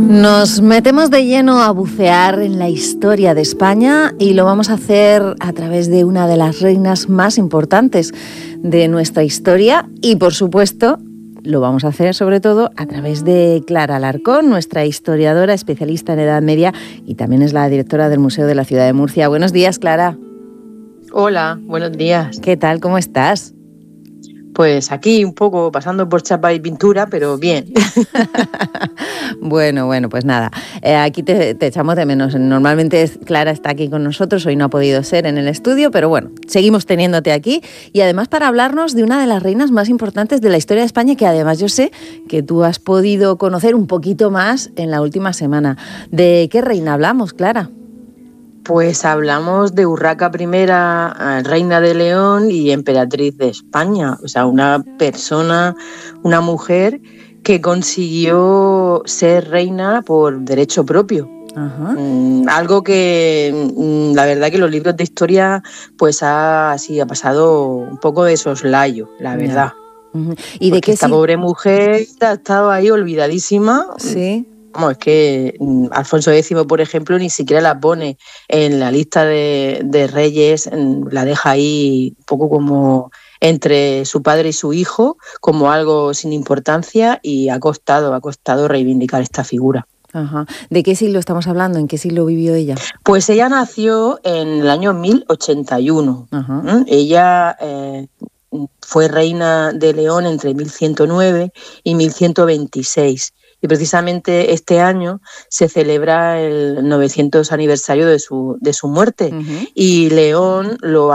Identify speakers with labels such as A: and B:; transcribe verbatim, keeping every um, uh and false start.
A: Nos metemos de lleno a bucear en la historia de España y lo vamos a hacer a través de una de las reinas más importantes de nuestra historia y, por supuesto, lo vamos a hacer sobre todo a través de Clara Alarcón, nuestra historiadora especialista en Edad Media y también es la directora del Museo de la Ciudad de Murcia. Buenos días, Clara.
B: Hola, buenos días.
A: ¿Qué tal? ¿Cómo estás?
B: Pues aquí un poco pasando por chapa y pintura, pero bien.
A: Bueno, bueno, pues nada, eh, aquí te, te echamos de menos. Normalmente Clara está aquí con nosotros, hoy no ha podido ser en el estudio, pero bueno, seguimos teniéndote aquí y además para hablarnos de una de las reinas más importantes de la historia de España, que además yo sé que tú has podido conocer un poquito más en la última semana. ¿De qué reina hablamos, Clara?
B: Pues hablamos de Urraca I, reina de León y emperatriz de España, o sea, una persona, una mujer que consiguió ser reina por derecho propio.
A: Ajá.
B: Mm, algo que mm, la verdad que los libros de historia pues ha, sí, ha pasado un poco de soslayo, la verdad.
A: Uh-huh. ¿Y de
B: Porque
A: qué
B: esta
A: sí?
B: pobre mujer ha estado ahí olvidadísima.
A: Sí.
B: Vamos, es que Alfonso X, por ejemplo, ni siquiera la pone en la lista de, de reyes, la deja ahí un poco como entre su padre y su hijo, como algo sin importancia, y ha costado, ha costado reivindicar esta figura.
A: Ajá. ¿De qué siglo estamos hablando? ¿En qué siglo vivió ella?
B: Pues ella nació en el año mil ochenta y uno.
A: Ajá.
B: ¿Mm? Ella eh, fue reina de León entre mil ciento nueve y mil ciento veintiséis. Y precisamente este año se celebra el novecientos aniversario de su, de su muerte. Uh-huh. Y León lo